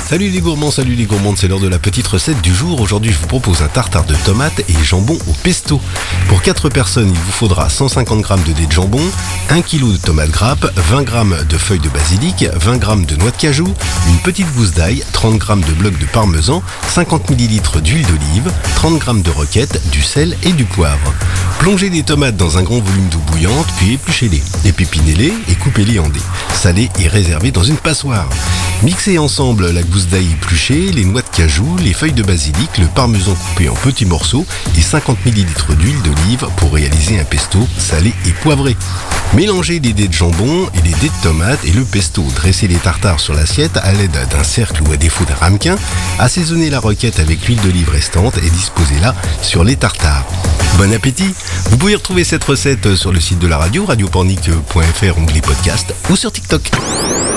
Salut les gourmands, salut les gourmandes, c'est l'heure de la petite recette du jour. Aujourd'hui, je vous propose un tartare de tomates et jambon au pesto. Pour 4 personnes, il vous faudra 150 g de dés de jambon, 1 kg de tomates grappes, 20 g de feuilles de basilic, 20 g de noix de cajou, une petite gousse d'ail, 30 g de blocs de parmesan, 50 ml d'huile d'olive, 30 g de roquette, du sel et du poivre. Plongez les tomates dans un grand volume d'eau bouillante, puis épluchez-les, épépinez-les et coupez-les en dés. Salez et réservez dans une passoire. Mixez ensemble la gousse d'ail épluchée, les noix de cajou, les feuilles de basilic, le parmesan coupé en petits morceaux et 50 ml d'huile d'olive pour réaliser un pesto salé et poivré. Mélangez les dés de jambon et les dés de tomates et le pesto. Dressez les tartares sur l'assiette à l'aide d'un cercle ou à défaut d'un ramequin. Assaisonnez la roquette avec l'huile d'olive restante et disposez-la sur les tartares. Bon appétit! Vous pouvez retrouver cette recette sur le site de la radio, radiopornic.fr, onglet podcast ou sur TikTok.